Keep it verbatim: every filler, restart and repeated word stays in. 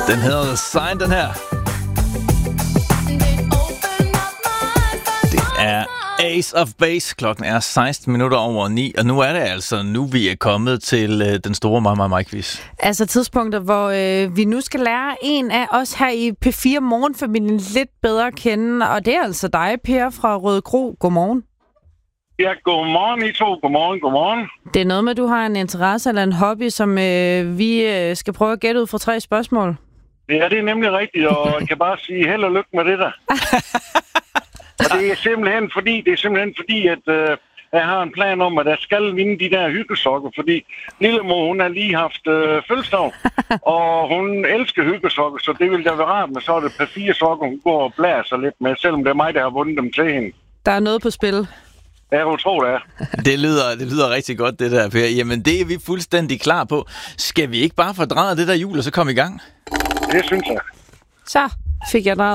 Den hedder The Sign, den her. Det er Ace of Base. Klokken er seksten minutter over ni, og nu er det altså nu, vi er kommet til øh, den store Mig, Mig, Mig-quiz. Altså tidspunkter, hvor øh, vi nu skal lære en af os her i P fire Morgenfamilien lidt bedre at kende, og det er altså dig, Per fra Rødekro. Godmorgen. Ja, godmorgen I to. Godmorgen, godmorgen. Det er noget med, at du har en interesse eller en hobby, som øh, vi øh, skal prøve at gætte ud fra tre spørgsmål. Ja, det er nemlig rigtigt, og jeg kan bare sige held og lykke med det der. Og det er simpelthen fordi, det er simpelthen fordi, at øh, jeg har en plan om, at jeg skal vinde de der hyggesokker, fordi lillemor, hun har lige haft øh, fødselsdag, og hun elsker hyggesokker, så det vil da være rart, men så er det P fire sokker, hun går og blærer sig lidt med, selvom det er mig, der har vundet dem til hende. Der er noget på spil. Ja, jeg tror det er. Det lyder, det lyder rigtig godt, det der, Per. Jamen, det er vi fuldstændig klar på. Skal vi ikke bare fordreje det der jul, og så komme i gang? Det synes jeg. Så fik jeg drejet